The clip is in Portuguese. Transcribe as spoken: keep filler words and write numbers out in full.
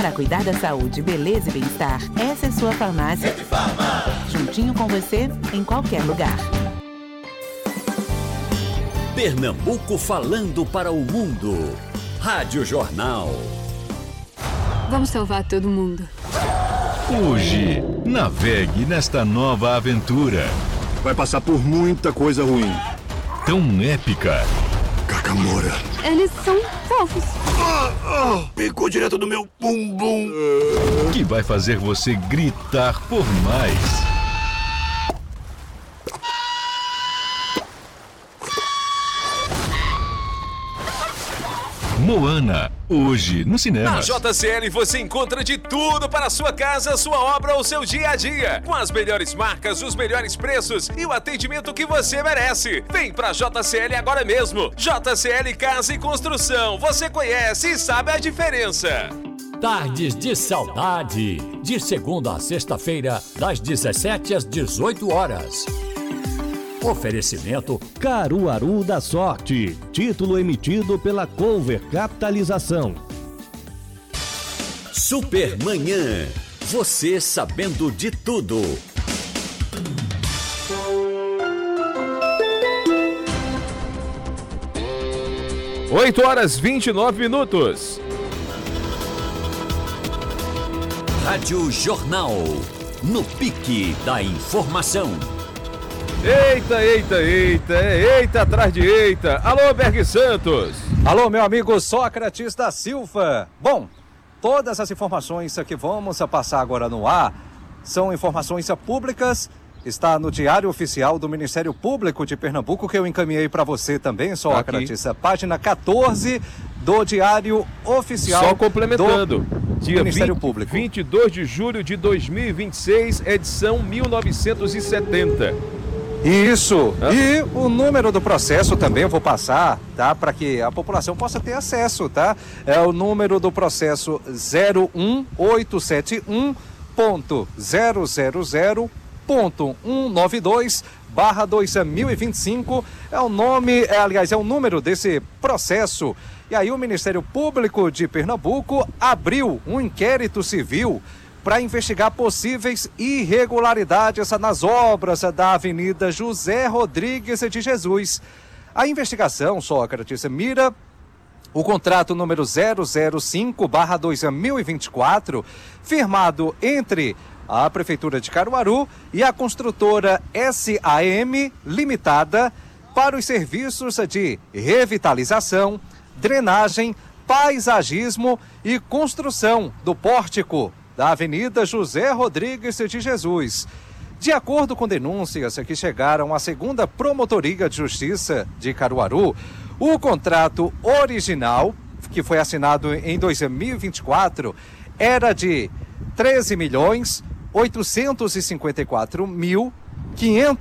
Para cuidar da saúde, beleza e bem-estar, essa é sua farmácia. Rede Farma. Juntinho com você, em qualquer lugar. Pernambuco falando para o mundo. Rádio Jornal. Vamos salvar todo mundo. Hoje, navegue nesta nova aventura. Vai passar por muita coisa ruim. Tão épica. Cacamora. Eles são fofos. Ah, ah, picou direto no meu bumbum. Que vai fazer você gritar por mais. Moana, hoje no cinema. Na J C L você encontra de tudo para a sua casa, sua obra ou seu dia a dia. Com as melhores marcas, os melhores preços e o atendimento que você merece. Vem pra J C L agora mesmo. J C L Casa e Construção. Você conhece e sabe a diferença. Tardes de Saudade. De segunda a sexta-feira, das dezessete às dezoito horas. Oferecimento Caruaru da Sorte. Título emitido pela Cover Capitalização. Supermanhã. Você sabendo de tudo. oito horas e vinte e nove minutos. Rádio Jornal. No pique da informação. Eita, eita, eita, eita atrás de eita. Alô, Berg Santos. Alô, meu amigo Sócrates da Silva. Bom, todas as informações que vamos passar agora no ar são informações públicas. Está no Diário Oficial do Ministério Público de Pernambuco, que eu encaminhei para você também, Sócratis. A página quatorze do Diário Oficial. Só complementando. Do Dia Ministério vinte, Público. vinte e dois de julho de dois mil e vinte e seis, edição mil novecentos e setenta. Isso, ah. E o número do processo também eu vou passar, tá? Para que a população possa ter acesso, tá? É o número do processo zero um oito sete um ponto zero zero zero ponto cento e noventa e dois barra dois mil e vinte e cinco. É o nome, é, aliás, é o número desse processo. E aí o Ministério Público de Pernambuco abriu um inquérito civil para investigar possíveis irregularidades nas obras da Avenida José Rodrigues de Jesus. A investigação, Sócrates, mira o contrato número zero zero cinco barra dois mil e vinte e quatro, firmado entre a Prefeitura de Caruaru e a construtora S A M Limitada para os serviços de revitalização, drenagem, paisagismo e construção do pórtico da Avenida José Rodrigues de Jesus. De acordo com denúncias que chegaram à segunda Promotoria de Justiça de Caruaru, o contrato original, que foi assinado em dois mil e vinte e quatro, era de treze milhões oitocentos e cinquenta e quatro mil quinhentos